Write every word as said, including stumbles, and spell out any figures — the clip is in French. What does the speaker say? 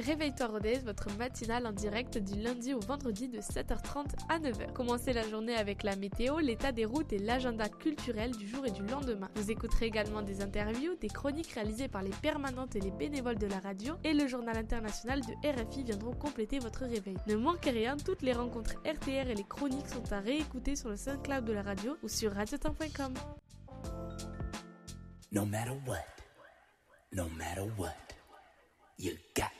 Réveille-toi Rodez, votre matinale en direct du lundi au vendredi de sept heures trente à neuf heures. Commencez la journée avec la météo, l'état des routes et l'agenda culturel du jour et du lendemain. Vous écouterez également des interviews, des chroniques réalisées par les permanentes et les bénévoles de la radio et le journal international de R F I viendront compléter votre réveil. Ne manquez rien, toutes les rencontres R T R et les chroniques sont à réécouter sur le SoundCloud de la radio ou sur radio temps point com. No matter what, no matter what, you got